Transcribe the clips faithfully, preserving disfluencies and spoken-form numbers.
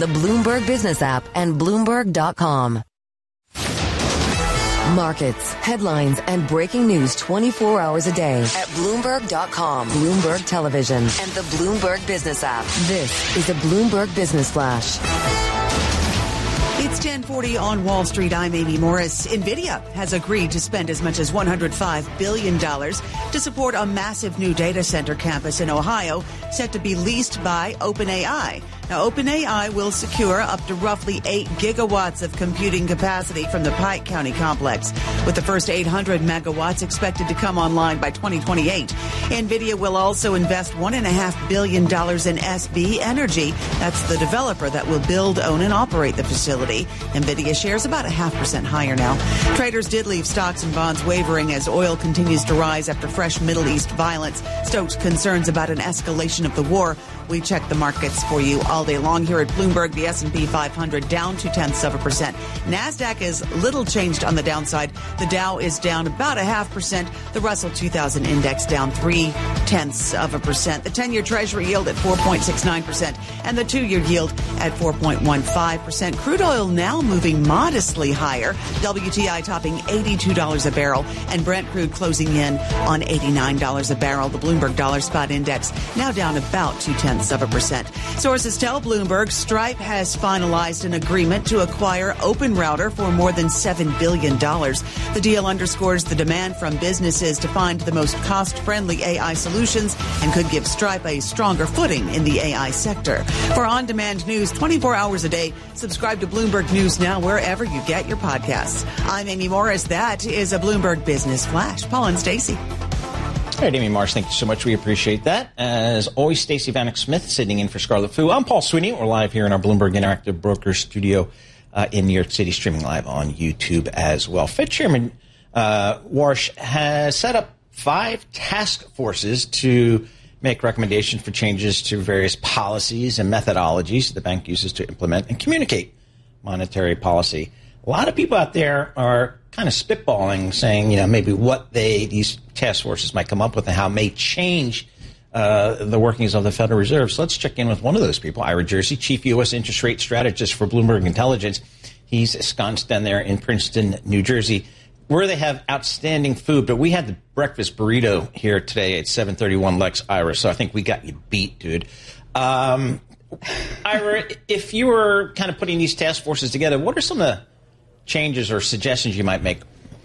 the Bloomberg Business app and Bloomberg dot com. Markets, headlines, and breaking news twenty-four hours a day at Bloomberg dot com, Bloomberg Television, and the Bloomberg Business app. This is a Bloomberg Business Flash. It's ten forty on Wall Street. I'm Amy Morris. NVIDIA has agreed to spend as much as one hundred five billion dollars to support a massive new data center campus in Ohio set to be leased by OpenAI. Now, OpenAI will secure up to roughly eight gigawatts of computing capacity from the Pike County complex, with the first eight hundred megawatts expected to come online by twenty twenty-eight. NVIDIA will also invest one point five billion dollars in S B Energy. That's the developer that will build, own, and operate the facility. NVIDIA shares about a half percent higher now. Traders did leave stocks and bonds wavering as oil continues to rise after fresh Middle East violence stoked concerns about an escalation of the war. We check the markets for you all day long here at Bloomberg. The S and P five hundred down two-tenths of a percent. NASDAQ is little changed on the downside. The Dow is down about a half percent. The Russell two thousand index down three-tenths of a percent. The ten-year Treasury yield at four point six nine percent and the two-year yield at four point one five percent. Crude oil now moving modestly higher. W T I topping eighty-two dollars a barrel and Brent crude closing in on eighty-nine dollars a barrel. The Bloomberg Dollar Spot Index now down about two-tenths of a percent. Sources tell Bloomberg Stripe has finalized an agreement to acquire OpenRouter for more than seven billion dollars. The deal underscores the demand from businesses to find the most cost-friendly A I solutions and could give Stripe a stronger footing in the A I sector. For on-demand news twenty-four hours a day, subscribe to Bloomberg News Now wherever you get your podcasts. I'm Amy Morris. That is a Bloomberg Business Flash. Paul and Stacey. All right, Amy Morris, thank you so much. We appreciate that. As always, Stacey Vanek Smith sitting in for Scarlett Fu. I'm Paul Sweeney. We're live here in our Bloomberg Interactive Brokers studio uh, in New York City, streaming live on YouTube as well. Fed Chairman uh, Warsh has set up five task forces to make recommendations for changes to various policies and methodologies the bank uses to implement and communicate monetary policy. A lot of people out there are kind of spitballing, saying, you know, maybe what they these task forces might come up with and how it may change uh, the workings of the Federal Reserve. So let's check in with one of those people, Ira Jersey, Chief U S Interest Rate Strategist for Bloomberg Intelligence. He's ensconced down there in Princeton, New Jersey, where they have outstanding food. But we had the breakfast burrito here today at seven thirty-one Lex, Ira, so I think we got you beat, dude. Um, Ira, if you were kind of putting these task forces together, what are some of the changes or suggestions you might make?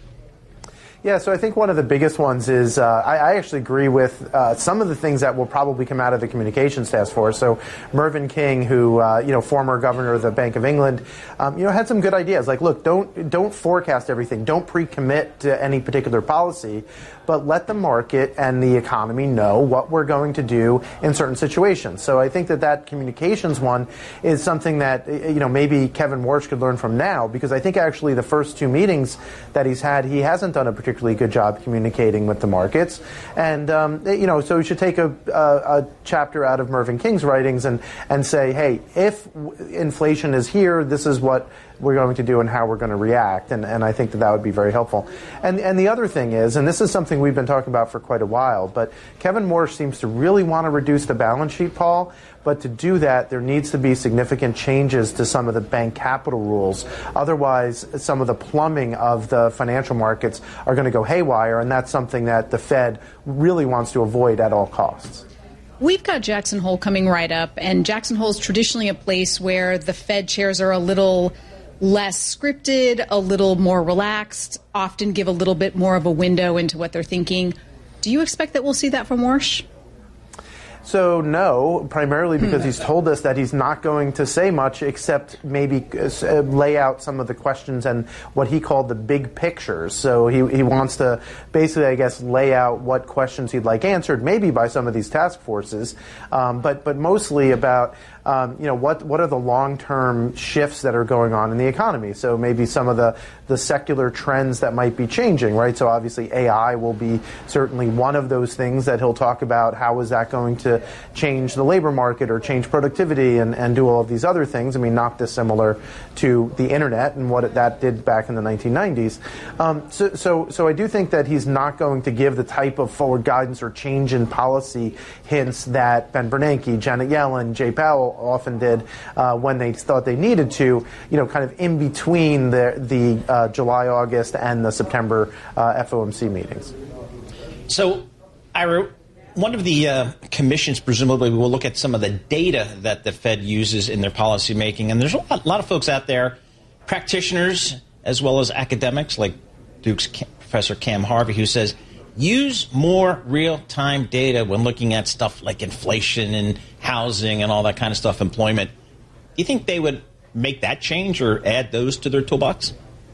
Yeah, so I think one of the biggest ones is uh, I, I actually agree with uh, some of the things that will probably come out of the communications task force. So Mervyn King, who uh, you know, former governor of the Bank of England, um, you know, had some good ideas. Like, look, don't don't forecast everything, don't pre-commit to any particular policy, but let the market and the economy know what we're going to do in certain situations. So I think that that communications one is something that, you know, maybe Kevin Warsh could learn from now, because I think actually the first two meetings that he's had, he hasn't done a particularly good job communicating with the markets. And, um, you know, so we should take a, a, a chapter out of Mervyn King's writings and, and say, hey, if inflation is here, this is what we're going to do and how we're going to react. And, and I think that that would be very helpful. And, and the other thing is, and this is something we've been talking about for quite a while, but Kevin Warsh seems to really want to reduce the balance sheet, Paul. But to do that, there needs to be significant changes to some of the bank capital rules. Otherwise, some of the plumbing of the financial markets are going to go haywire, and that's something that the Fed really wants to avoid at all costs. We've got Jackson Hole coming right up, and Jackson Hole is traditionally a place where the Fed chairs are a little less scripted, a little more relaxed, often give a little bit more of a window into what they're thinking. Do you expect that we'll see that from Warsh? So no, primarily because he's told us that he's not going to say much except maybe uh, lay out some of the questions and what he called the big pictures. So he, he wants to basically, I guess, lay out what questions he'd like answered, maybe by some of these task forces, um, but but mostly about Um, you know, what what are the long-term shifts that are going on in the economy? So maybe some of the, the secular trends that might be changing, right? So obviously A I will be certainly one of those things that he'll talk about. How is that going to to change the labor market or change productivity and, and do all of these other things. I mean, not dissimilar to the internet and what it, that did back in the nineteen nineties. Um, so, so, so I do think that he's not going to give the type of forward guidance or change in policy hints that Ben Bernanke, Janet Yellen, Jay Powell often did uh, when they thought they needed to, you know, kind of in between the, the uh, July, August, and the September uh, F O M C meetings. So, Ira, one of the uh, commissions presumably will look at some of the data that the Fed uses in their policy making. And there's a lot, a lot of folks out there, practitioners as well as academics like Duke's Professor Cam Harvey, who says use more real-time data when looking at stuff like inflation and housing and all that kind of stuff, employment. Do you think they would make that change or add those to their toolbox?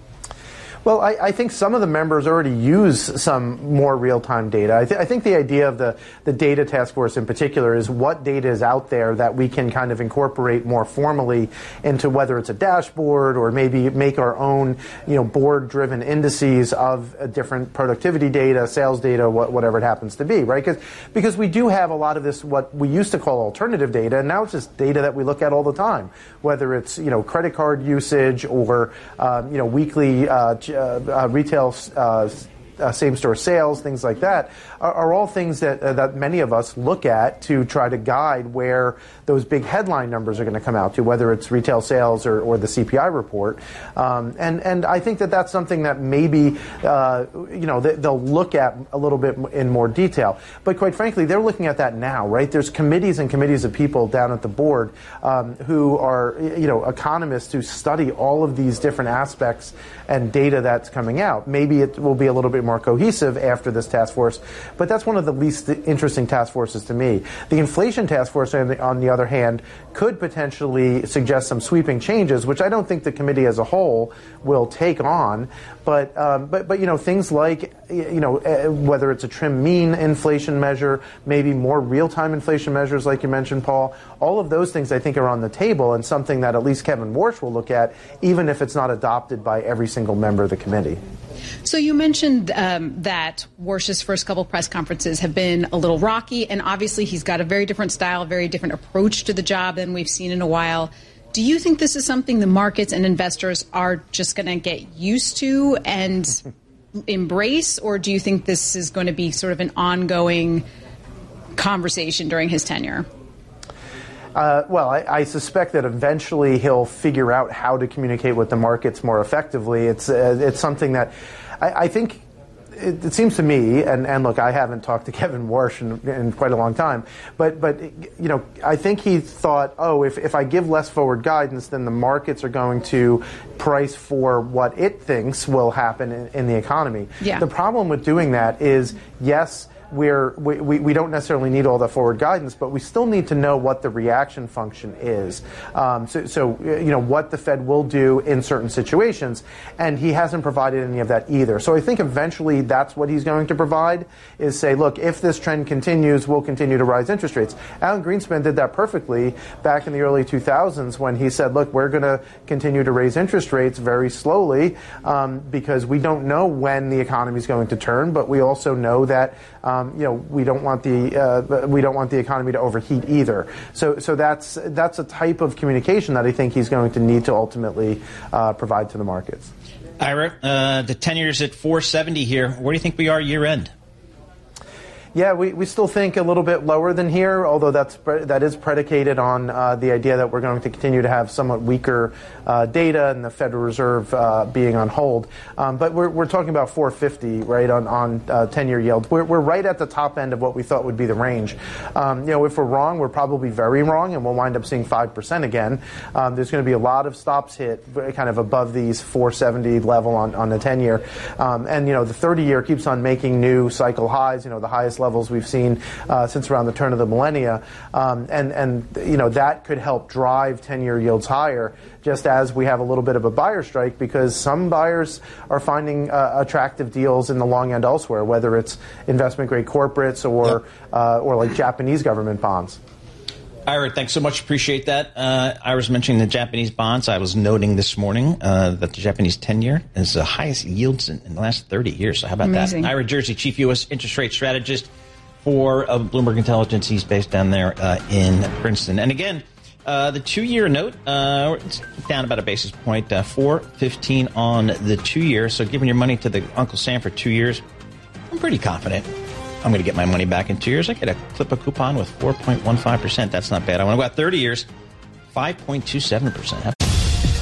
Well, I, I think some of the members already use some more real-time data. I, th- I think the idea of the, the data task force in particular is what data is out there that we can kind of incorporate more formally into whether it's a dashboard or maybe make our own, you know, board-driven indices of uh, different productivity data, sales data, wh- whatever it happens to be, right? Because because we do have a lot of this, what we used to call alternative data, and now it's just data that we look at all the time, whether it's, you know, credit card usage or, um, you know, weekly uh, Uh, uh, retail uh, uh, same-store sales, things like that, are, are all things that uh, that many of us look at to try to guide where those big headline numbers are going to come out to, whether it's retail sales or, or the C P I report. Um, and, and I think that that's something that maybe, uh, you know, they, they'll look at a little bit in more detail. But quite frankly, they're looking at that now, right? There's committees and committees of people down at the board um, who are, you know, economists who study all of these different aspects and data that's coming out. Maybe it will be a little bit more cohesive after this task force, but that's one of the least interesting task forces to me. The inflation task force, on the, on the other hand, could potentially suggest some sweeping changes, which I don't think the committee as a whole will take on. But um, but but you know, things like, you know, uh, whether it's a trim mean inflation measure, maybe more real-time inflation measures like you mentioned, Paul, all of those things I think are on the table and something that at least Kevin Warsh will look at, even if it's not adopted by every single member of the committee. So you mentioned um, that Warsh's first couple press conferences have been a little rocky, and obviously he's got a very different style, very different approach to the job than we've seen in a while. Do you think this is something the markets and investors are just going to get used to and embrace, or do you think this is going to be sort of an ongoing conversation during his tenure? Uh, well, I, I suspect that eventually he'll figure out how to communicate with the markets more effectively. It's uh, it's something that I, I think it, it seems to me, and, and look, I haven't talked to Kevin Warsh in, in quite a long time, but but you know, I think he thought, oh, if, if I give less forward guidance, then the markets are going to price for what it thinks will happen in, in the economy. Yeah. The problem with doing that is, yes, We're, we, we don't necessarily need all the forward guidance, but we still need to know what the reaction function is. Um, so, so, you know, what the Fed will do in certain situations, and he hasn't provided any of that either. So I think eventually that's what he's going to provide, is say, look, if this trend continues, we'll continue to rise interest rates. Alan Greenspan did that perfectly back in the early two thousands when he said, look, we're going to continue to raise interest rates very slowly um, because we don't know when the economy is going to turn, but we also know that um, you know, we don't want the uh, we don't want the economy to overheat either. So, so that's that's a type of communication that I think he's going to need to ultimately uh, provide to the markets. Ira, uh, the ten years at four seventy here. Where do you think we are year end? Yeah, we, we still think a little bit lower than here, although that's that is predicated on uh, the idea that we're going to continue to have somewhat weaker uh, data and the Federal Reserve uh, being on hold. Um, but we're we're talking about four fifty, right, on on uh, ten-year yield. We're we're right at the top end of what we thought would be the range. Um, you know, if we're wrong, we're probably very wrong, and we'll wind up seeing five percent again. Um, there's going to be a lot of stops hit kind of above these four seventy level on on the ten-year, um, and you know the thirty-year keeps on making new cycle highs. You know, the highest levels we've seen uh, since around the turn of the millennia, um, and and you know that could help drive ten-year yields higher. Just as we have a little bit of a buyer strike because some buyers are finding uh, attractive deals in the long end elsewhere, whether it's investment-grade corporates or yep. uh, or like Japanese government bonds. Ira, thanks so much. Appreciate that. Uh, I was mentioning the Japanese bonds. I was noting this morning uh, that the Japanese ten-year is the highest yields in, in the last thirty years. So how about Amazing. that? Ira Jersey, Chief U S Interest Rate Strategist for uh, Bloomberg Intelligence. He's based down there uh, in Princeton. And again, uh, the two-year note, uh, it's down about a basis point, uh, four fifteen on the two-year. So giving your money to the Uncle Sam for two years, I'm pretty confident I'm going to get my money back in two years. I get a clip a coupon with four point one five percent. That's not bad. I want to go out thirty years, five point two seven percent.